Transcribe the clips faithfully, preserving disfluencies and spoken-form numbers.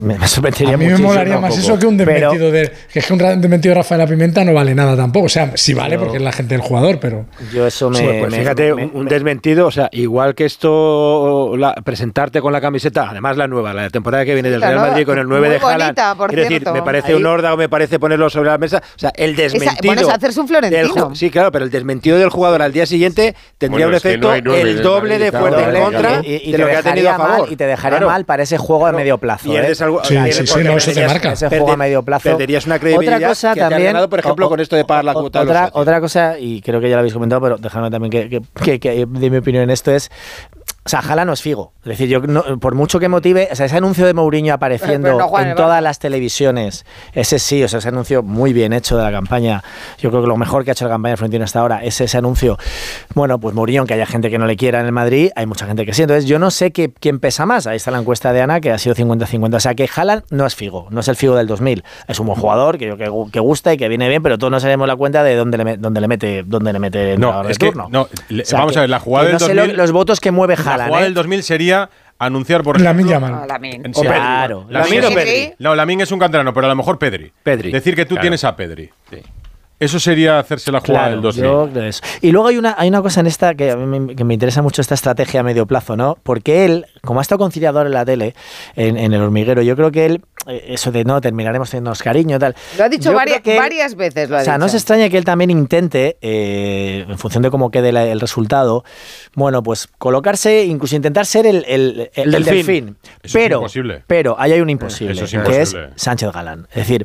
Me, me sorprendería A mí me muchísimo. molaría más eso que un desmentido pero, de... Que es que un desmentido de Rafael Pimenta no vale nada tampoco. O sea, sí vale porque es la gente del jugador, pero... Yo eso me... Sí, pues me fíjate, me, un, un me, desmentido, o sea, igual que esto, la, presentarte con la camiseta, además la nueva, la temporada que viene del Real Madrid con el nueve de Haaland. Quiero decir, me parece Ahí. un horda o me parece ponerlo sobre la mesa. O sea, el desmentido... Esa, bueno, es hacerse un Florentino. Del, sí, claro, pero el desmentido del jugador al día siguiente tendría bueno, un efecto no nueve, el doble de fuerte en contra y, y de lo que ha tenido a favor. Mal, y te dejaría claro. mal para ese juego a medio plazo. Pierdes ¿eh? algo, sí, sí, sí, no, eso te marca. Ese juego a medio plazo. Perderías una credibilidad otra cosa que también, te ha ganado, por ejemplo, o, con esto de pagar la cuota. Otra, otra cosa, y creo que ya lo habéis comentado, pero dejadme también que, que, que, que dé mi opinión en esto, es... O sea, Haaland no es Figo. Es decir, yo no, por mucho que motive, o sea, ese anuncio de Mourinho apareciendo no, Juan, en todas va. las televisiones, ese sí, o sea, ese anuncio muy bien hecho de la campaña. Yo creo que lo mejor que ha hecho la campaña de Florentino hasta ahora es ese anuncio. Bueno, pues Mourinho, aunque haya gente que no le quiera en el Madrid, hay mucha gente que sí. Entonces, yo no sé qué, quién pesa más. Ahí está la encuesta de Ana, que ha sido cincuenta cincuenta. O sea, que Haaland no es Figo, no es el Figo del dos mil. Es un buen jugador, que, que, que gusta y que viene bien, pero todos nos daremos la cuenta de dónde le, dónde le mete dónde le mete no, es que, turno. No, le, o sea, vamos que, a ver, la jugada del no dos mil... sé lo, los votos que mueve Haaland. La jugada ¿eh? del dos mil sería anunciar por Lamine ejemplo Yamal. Lamine. Sí, claro. Lamine o Pedri. No, Lamine es un canterano, pero a lo mejor Pedri. Pedri. Decir que tú claro. tienes a Pedri. Sí. Eso sería hacerse la jugada claro, del dos mil. Yo creo eso. Y luego hay una, hay una cosa en esta que, a mí me, que me interesa mucho, esta estrategia a medio plazo, ¿no? Porque él, como ha estado conciliador en la tele, en, en El Hormiguero, yo creo que él, eso de no, terminaremos teniéndonos cariño, tal. Lo ha dicho varias, él, varias veces, lo ha O sea, dicho. no se extraña que él también intente, eh, en función de cómo quede la, el resultado, bueno, pues colocarse, incluso intentar ser el, el, el, el, el delfín. Eso pero, es imposible. pero ahí hay un imposible, Eso es que imposible. es Sánchez Galán. Es decir,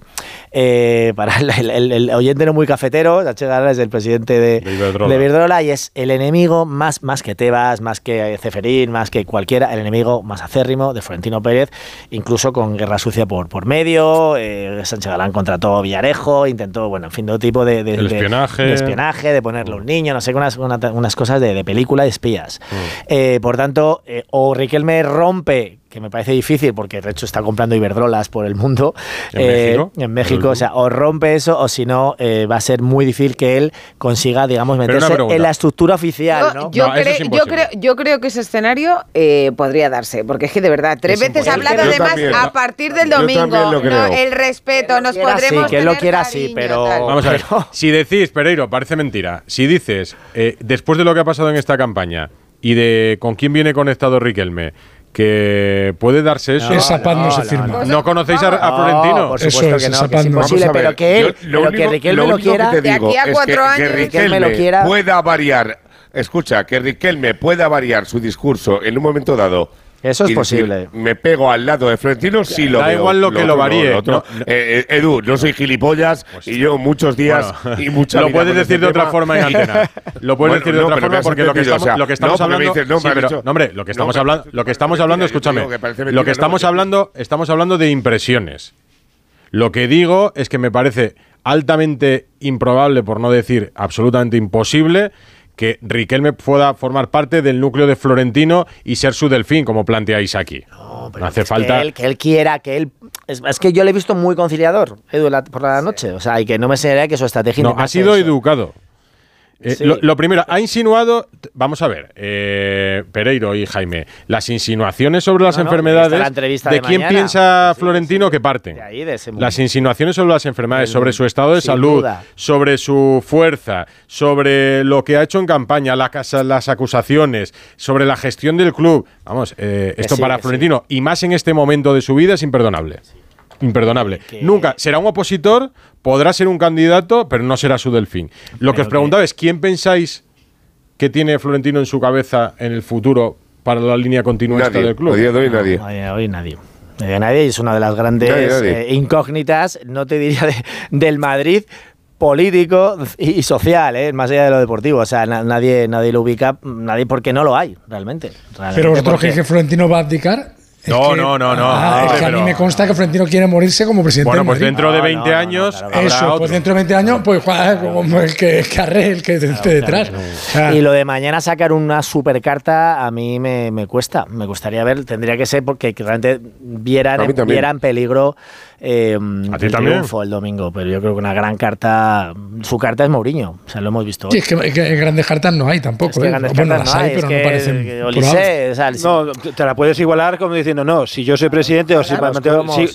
eh, para el, el, el oyente no muy cafetero, Sánchez Galán es el presidente de, de Iberdrola. de Iberdrola y es el enemigo más, más que Tebas, más que Ceferín, más que cualquiera, el enemigo más acérrimo de Florentino Pérez, incluso con guerra sucia por, por medio. Eh, Sánchez Galán contrató a Villarejo, intentó, bueno, en fin, todo tipo de, de, el espionaje. de, de espionaje, de ponerle a un niño, no sé, unas, una, unas cosas de, de película de espías. Mm. Eh, por tanto, eh, o Riquelme rompe, que me parece difícil porque de hecho está comprando Iberdrolas por el mundo en eh, México, en México o sea, o rompe eso o si no eh, va a ser muy difícil que él consiga, digamos, meterse en la estructura oficial, ¿no? Yo, yo, no, cre es yo, creo, yo creo que ese escenario eh, podría darse, porque es que de verdad, tres es veces ha hablado además también, a partir del domingo, no, el respeto, nos podremos sí, que él lo quiera cariño, sí, pero... Tal. Vamos a ver, si decís, Pereiro, parece mentira, si dices, eh, después de lo que ha pasado en esta campaña y de con quién viene conectado Riquelme, que puede darse eso. No, esa paz no, no se firma. ¿No, ¿No conocéis a, a Florentino? No, por supuesto eso que no, es, que es imposible, pero que él, yo, lo pero único, que Riquelme lo, lo quiera, que te digo de aquí a cuatro es que, años, que Riquelme lo quiera, pueda variar, escucha, que Riquelme pueda variar su discurso en un momento dado. Eso es y posible. Decir, me pego al lado de Florentino, sí lo da veo. Da igual lo que lo, lo varíe. Lo otro, no, no. Eh, eh, Edu, no soy gilipollas pues, y yo muchos días bueno, y mucha Lo puedes decir de tema. otra forma en antena. Lo puedes bueno, decir de no, otra forma porque lo que estamos, o sea, lo que estamos no, hablando, dices, no, sí, pero, dicho, no, hombre, lo que estamos no, hablando, lo que estamos hablando, escúchame, que mentira, lo que estamos no, hablando, estamos hablando de impresiones. Lo que digo es que me parece altamente improbable, por no decir absolutamente imposible, que Riquelme pueda formar parte del núcleo de Florentino y ser su delfín, como planteáis aquí. No, no hace falta... Que él, que él quiera, que él... Es, es que yo le he visto muy conciliador, Edu, la, por la noche. O sea, y que no me sería que su estrategia... No, ha sido eso. educado. Eh, sí. lo, lo primero, ha insinuado, vamos a ver, eh, Pereiro y Jaime, las insinuaciones sobre las no, no, enfermedades, de, de quién mañana. piensa sí, Florentino sí, que parten. De ahí, de ese las insinuaciones sobre las enfermedades, el, sobre su estado de salud, duda. sobre su fuerza, sobre lo que ha hecho en campaña, la, las acusaciones, sobre la gestión del club. Vamos, eh, esto sí, para Florentino, sí. y más en este momento de su vida, es imperdonable. Sí. Imperdonable. Que... Nunca será un opositor, podrá ser un candidato, pero no será su delfín. Lo que os preguntaba que... es, ¿quién pensáis que tiene Florentino en su cabeza en el futuro para la línea continuista del club? A día de hoy nadie. No, no, hoy nadie. De nadie, es una de las grandes nadie, nadie. Eh, incógnitas, no te diría de, del Madrid, político y social, ¿eh? Más allá de lo deportivo. O sea, na nadie, nadie lo ubica, nadie porque no lo hay, realmente. realmente Pero vosotros creéis que Florentino va a abdicar. Es no, que, no, no, no, ah, no. Es que a mí me consta que Florentino quiere morirse como presidente. Bueno, pues de dentro de veinte no, no, años. no, no, claro, eso, otro. pues dentro de veinte años, pues claro, como el que carre, el que esté claro, detrás. Claro, o sea, y lo de mañana sacar una supercarta a mí me, me cuesta. Me gustaría ver, tendría que ser porque realmente vieran, vieran peligro eh, ¿A ti el también? triunfo el domingo. Pero yo creo que una gran carta, su carta es Mourinho. O sea, lo hemos visto hoy. Sí, es que, que grandes cartas no hay tampoco. Es que ¿eh? grandes Bueno, cartas las no hay, hay, pero es que, no parecen. que Olise, o sea, el, no, te la puedes igualar como diciendo. diciendo, no, si yo soy presidente o si, Claro, Mateo, si